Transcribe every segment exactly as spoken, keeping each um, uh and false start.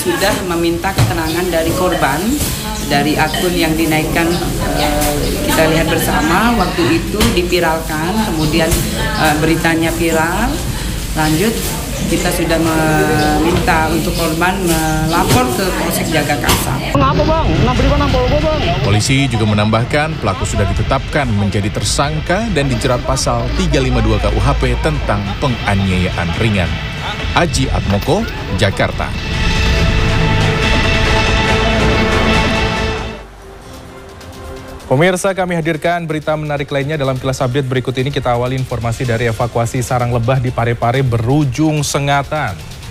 sudah meminta keterangan dari korban, dari akun yang dinaikkan, uh, kita lihat bersama waktu itu dipiralkan, kemudian uh, beritanya viral, lanjut kita sudah meminta untuk korban melapor ke Polsek Jagakarsa. Polisi juga menambahkan pelaku sudah ditetapkan menjadi tersangka dan dijerat pasal tiga lima dua K U H P tentang penganiayaan ringan. Aji Atmoko, Jakarta. Pemirsa, kami hadirkan berita menarik lainnya dalam Kilas Update berikut ini. Kita awali informasi dari evakuasi sarang lebah di Parepare berujung sengatan.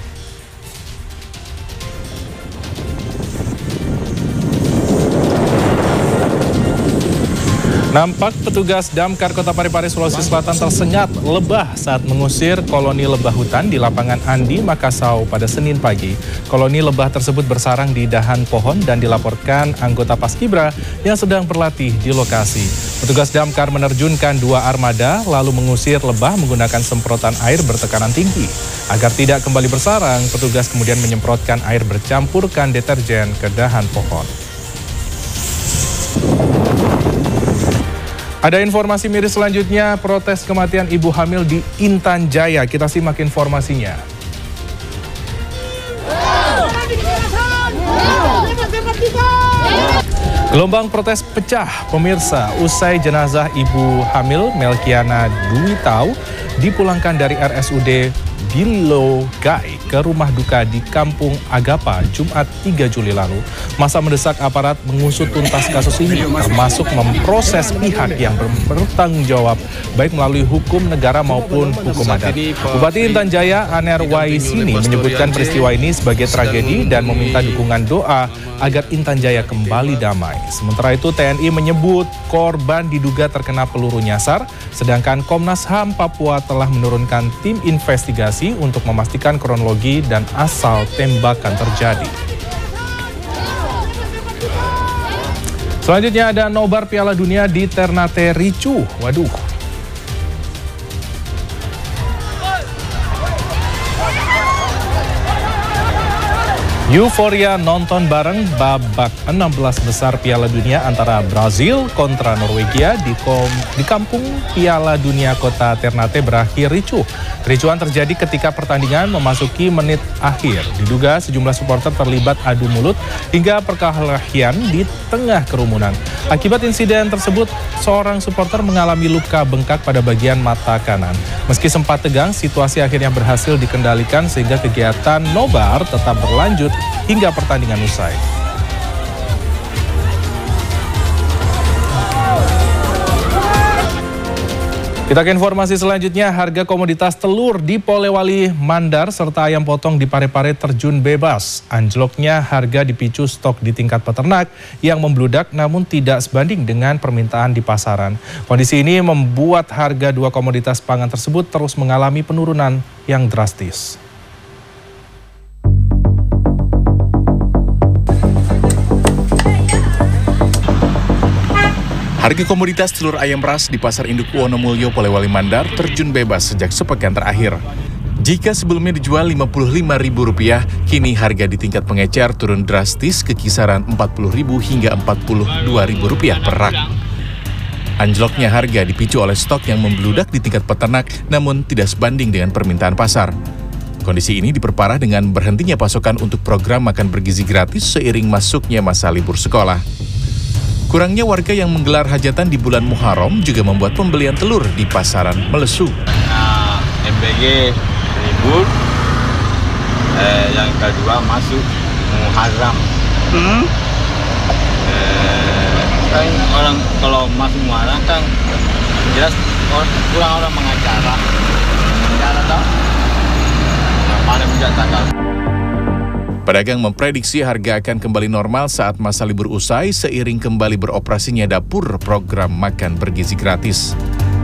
Nampak petugas Damkar Kota Parepare, Sulawesi Selatan tersengat lebah saat mengusir koloni lebah hutan di lapangan Andi, Makassau pada Senin pagi. Koloni lebah tersebut bersarang di dahan pohon dan dilaporkan anggota Paskibra yang sedang berlatih di lokasi. Petugas Damkar menerjunkan dua armada lalu mengusir lebah menggunakan semprotan air bertekanan tinggi. Agar tidak kembali bersarang, petugas kemudian menyemprotkan air bercampurkan deterjen ke dahan pohon. Ada informasi miris selanjutnya, protes kematian ibu hamil di Intan Jaya. Kita simak informasinya. Gelombang protes pecah, pemirsa, usai jenazah ibu hamil Melkiana Dwi Tau dipulangkan dari R S U D Bilogai ke rumah duka di Kampung Agapa Jumat tiga Juli lalu. Masa mendesak aparat mengusut tuntas kasus ini, termasuk memproses pihak yang bertanggung jawab baik melalui hukum negara maupun hukum adat. Bupati Intan Jaya Aner Waisini menyebutkan peristiwa ini sebagai tragedi dan meminta dukungan doa agar Intan Jaya kembali damai. Sementara itu T N I menyebut korban diduga terkena peluru nyasar, sedangkan Komnas H A M Papua telah menurunkan tim investigasi untuk memastikan kronologi dan asal tembakan terjadi. Selanjutnya ada nobar Piala Dunia di Ternate ricuh. Waduh. Euforia nonton bareng babak enam belas besar Piala Dunia antara Brazil kontra Norwegia di, kom, di kampung Piala Dunia kota Ternate berakhir ricuh. Kericuhan terjadi ketika pertandingan memasuki menit akhir. Diduga sejumlah supporter terlibat adu mulut hingga perkelahian di tengah kerumunan. Akibat insiden tersebut, seorang supporter mengalami luka bengkak pada bagian mata kanan. Meski sempat tegang, situasi akhirnya berhasil dikendalikan sehingga kegiatan nobar tetap berlanjut hingga pertandingan usai. Kita ke informasi selanjutnya, harga komoditas telur di Polewali Mandar serta ayam potong di Parepare terjun bebas. Anjloknya harga dipicu stok di tingkat peternak yang membludak namun tidak sebanding dengan permintaan di pasaran. Kondisi ini membuat harga dua komoditas pangan tersebut terus mengalami penurunan yang drastis. Harga komoditas telur ayam ras di Pasar Induk Wonomulyo, Polewali Mandar terjun bebas sejak sepekan terakhir. Jika sebelumnya dijual lima puluh lima ribu rupiah, kini harga di tingkat pengecer turun drastis ke kisaran empat puluh ribu hingga empat puluh dua ribu rupiah per rak. Anjloknya harga dipicu oleh stok yang membludak di tingkat peternak namun tidak sebanding dengan permintaan pasar. Kondisi ini diperparah dengan berhentinya pasokan untuk program makan bergizi gratis seiring masuknya masa libur sekolah. Kurangnya warga yang menggelar hajatan di bulan Muharram juga membuat pembelian telur di pasaran melesu. Nah, M B G libur, eh, yang kedua masuk Muharram. Hmm? Eh, kan orang kalau masuk Muharram kan jelas orang, kurang orang mengacara. Mengacara tau? Nah, paling tidak tanggal. Pedagang memprediksi harga akan kembali normal saat masa libur usai seiring kembali beroperasinya dapur program makan bergizi gratis.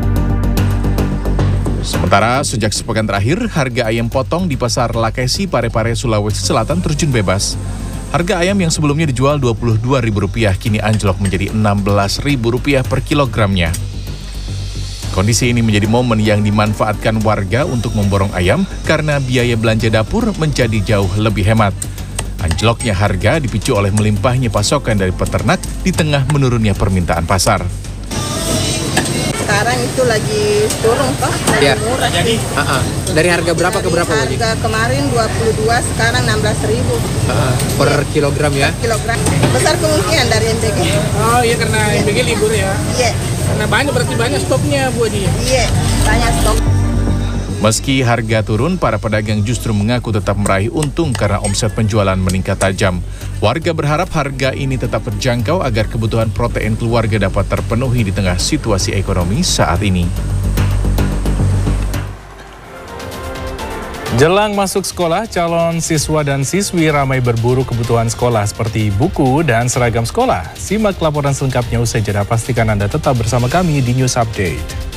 Sementara sejak sepekan terakhir, harga ayam potong di Pasar Lakesi Parepare, Sulawesi Selatan terjun bebas. Harga ayam yang sebelumnya dijual dua puluh dua ribu rupiah kini anjlok menjadi enam belas ribu rupiah per kilogramnya. Kondisi ini menjadi momen yang dimanfaatkan warga untuk memborong ayam karena biaya belanja dapur menjadi jauh lebih hemat. Anjloknya harga dipicu oleh melimpahnya pasokan dari peternak di tengah menurunnya permintaan pasar. Sekarang itu lagi turun Pak, lagi ya. murah. Jadi, uh -uh. Dari harga berapa ke berapa Bu? Harga kemarin dua puluh dua, sekarang enam belas ribu. Uh -uh. Per ya. kilogram ya? Per kilogram. Besar kemungkinan dari M B G. Oh iya, karena M B G libur ya? Iya. Karena banyak, berarti banyak stoknya Bu Haji? Iya, banyak stok. Meski harga turun, para pedagang justru mengaku tetap meraih untung karena omset penjualan meningkat tajam. Warga berharap harga ini tetap terjangkau agar kebutuhan protein keluarga dapat terpenuhi di tengah situasi ekonomi saat ini. Jelang masuk sekolah, calon siswa dan siswi ramai berburu kebutuhan sekolah seperti buku dan seragam sekolah. Simak laporan selengkapnya usai jeda. Pastikan Anda tetap bersama kami di News Update.